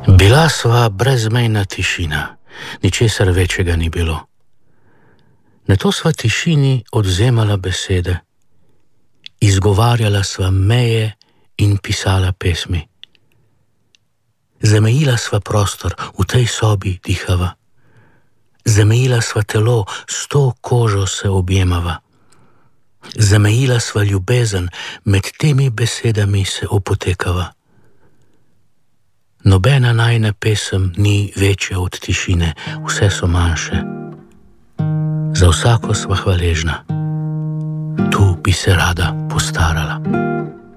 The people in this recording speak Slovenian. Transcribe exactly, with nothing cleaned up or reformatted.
Bila sva brezmejna tišina, ničesar večjega ni bilo. Nato sva tišini odvzemala besede, izgovarjala sva meje in pisala pesmi. Zamejila sva prostor, v tej sobi dihava. Zamejila sva telo, s to kožo se objemava. Zamejila sva ljubezen, med temi besedami se opotekava. Nobena najina pesem ni večja od tišine, vse so manjše. Za vsako sva hvaležna, tu bi se rada postarala.